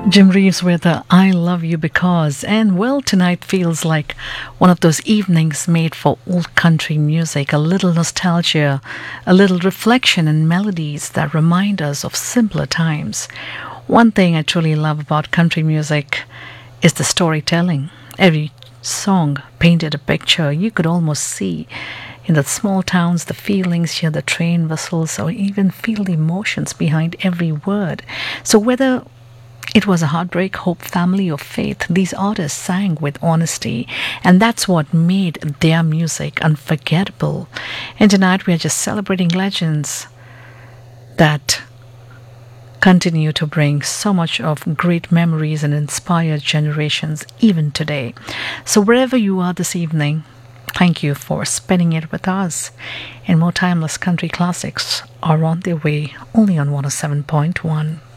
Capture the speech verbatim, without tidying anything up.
Jim Reeves with uh, I Love You Because. And well, tonight feels like one of those evenings made for old country music, a little nostalgia, a little reflection and melodies that remind us of simpler times. One thing I truly love about country music is the storytelling. Every song painted a picture you could almost see. In the small towns, the feelings, hear the train whistles, or even feel the emotions behind every word. So whether it was a heartbreak, hope, family, or faith, these artists sang with honesty, and that's what made their music unforgettable. And tonight we are just celebrating legends that continue to bring so much of great memories and inspire generations even today. So wherever you are this evening, thank you for spending it with us. And more timeless country classics are on their way only on one oh seven point one.